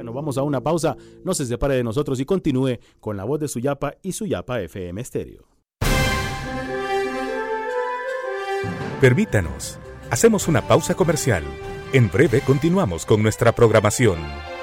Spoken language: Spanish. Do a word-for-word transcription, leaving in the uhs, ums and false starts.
Bueno, vamos a una pausa, no se separe de nosotros y continúe con la voz de Suyapa y Suyapa F M Stereo. Permítanos, hacemos una pausa comercial. En breve continuamos con nuestra programación.